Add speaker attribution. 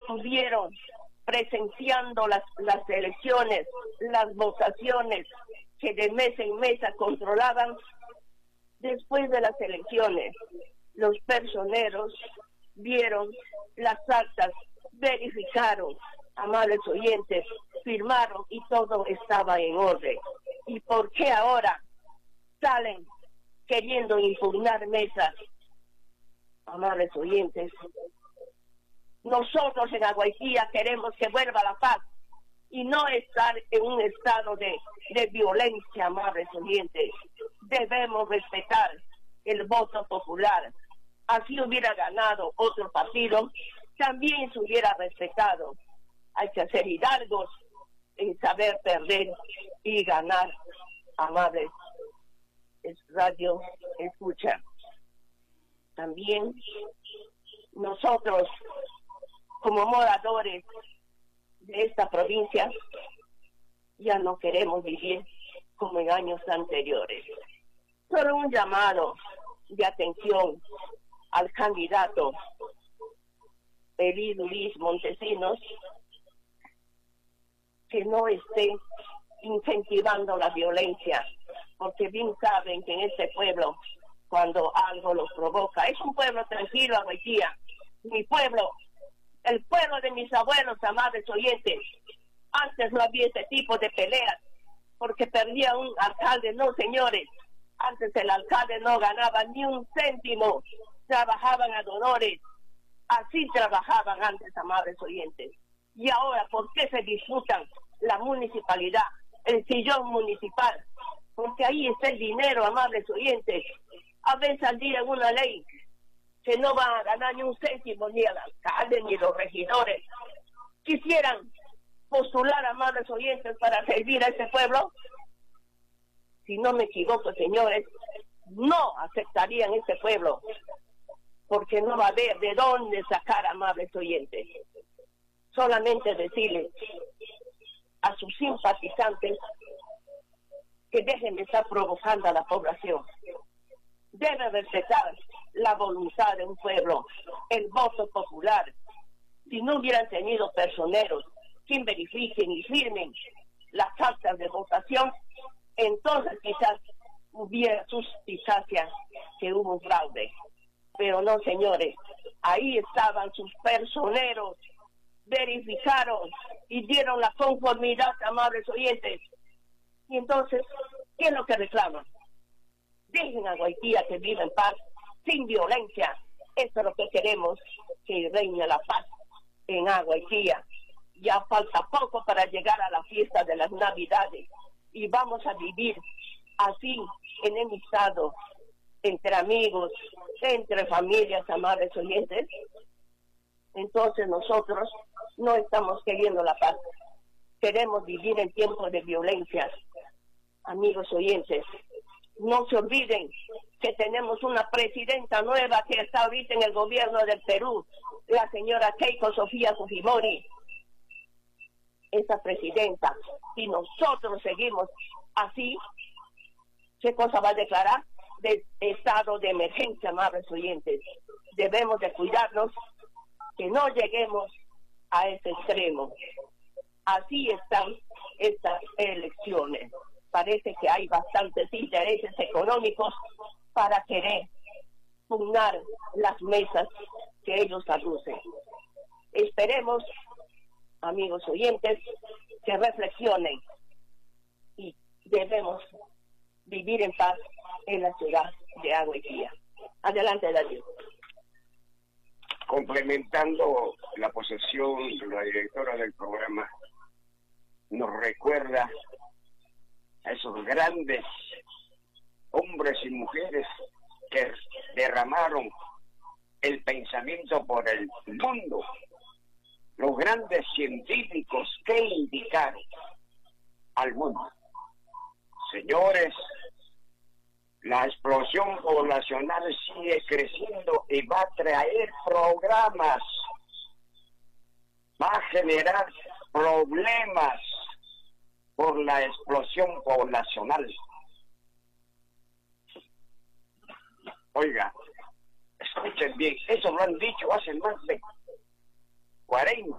Speaker 1: estuvieron presenciando las elecciones, las votaciones que de mes en mes controlaban. Después de las elecciones, los personeros vieron las actas, verificaron, amables oyentes, firmaron y todo estaba en orden. ¿Y por qué ahora salen queriendo impugnar mesas? Amables oyentes, nosotros en Aguaitía queremos que vuelva la paz y no estar en un estado de violencia, amables oyentes. Debemos respetar el voto popular. Así hubiera ganado otro partido, también se hubiera respetado. Hay que ser hidalgos en saber perder y ganar, amables. Es radio escucha. También nosotros, como moradores de esta provincia, ya no queremos vivir como en años anteriores. Solo un llamado de atención al candidato Eli Luis Montesinos, que no esté incentivando la violencia, porque bien saben que en este pueblo, cuando algo los provoca, es un pueblo tranquilo, Aguaitía, mi pueblo, el pueblo de mis abuelos, amables oyentes. Antes no había este tipo de peleas, porque perdía un alcalde. No, señores, antes el alcalde no ganaba ni un céntimo, trabajaban a dolores, así trabajaban antes, amables oyentes. Y ahora, ¿por qué se disputan la municipalidad, el sillón municipal? Porque ahí está el dinero, amables oyentes. A veces al día en una ley que no van a ganar ni un céntimo, ni el alcalde, ni los regidores. Quisieran postular, amables oyentes, para servir a este pueblo. Si no me equivoco, señores, no aceptarían este pueblo, porque no va a haber de dónde sacar, amables oyentes. Solamente decirles a sus simpatizantes que dejen de estar provocando a la población. Debe respetar la voluntad de un pueblo, el voto popular. Si no hubieran tenido personeros que verifiquen y firmen las actas de votación, entonces quizás hubiera suspicacia que hubo un fraude. Pero no, señores, ahí estaban sus personeros, verificaron y dieron la conformidad, amables oyentes. Y entonces, ¿qué es lo que reclaman? Dejen a Aguaitía que viva en paz, sin violencia. Eso es lo que queremos, que reine la paz en Aguaitía. Ya falta poco para llegar a la fiesta de las Navidades y vamos a vivir así, enemistado, entre amigos, entre familias, amables oyentes. Entonces nosotros no estamos queriendo la paz, queremos vivir en tiempos de violencia. Amigos oyentes, no se olviden que tenemos una presidenta nueva que está ahorita en el gobierno del Perú, la señora Keiko Sofía Fujimori. Esa presidenta, si nosotros seguimos así, ¿qué cosa va a declarar? De estado de emergencia, amables oyentes. Debemos de cuidarnos, que no lleguemos a ese extremo. Así están estas elecciones. Parece que hay bastantes intereses económicos para querer pugnar las mesas que ellos aducen. Esperemos, amigos oyentes, que reflexionen y debemos vivir en paz en la ciudad de Aguaitía. Adelante, Darío.
Speaker 2: Complementando la posesión de la directora del programa, nos recuerda a esos grandes hombres y mujeres que derramaron el pensamiento por el mundo, los grandes científicos que indicaron al mundo. Señores, la explosión poblacional sigue creciendo y va a traer problemas, va a generar problemas por la explosión poblacional. Oiga, escuchen bien, eso lo han dicho hace más de 40